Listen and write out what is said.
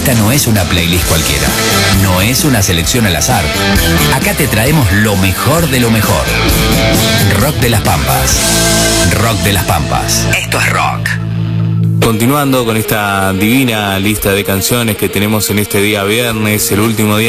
Esta no es una playlist cualquiera, no es una selección al azar. Acá te traemos lo mejor de lo mejor. Rock de las Pampas. Rock de las Pampas. Esto es rock. Continuando con esta divina lista de canciones que tenemos en este día viernes, el último día